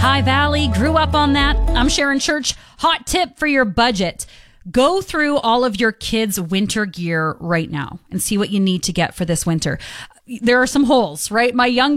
High Valley, grew up on that. I'm Sharon Church. Hot tip for your budget. Go through all of your kids' winter gear right now and see what you need to get for this winter. There are some holes, right? My young